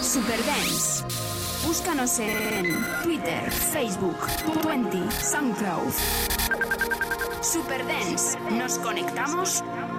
Superdance. Búscanos en Twitter, Facebook, Twenty, SoundCloud. Superdance. Nos conectamos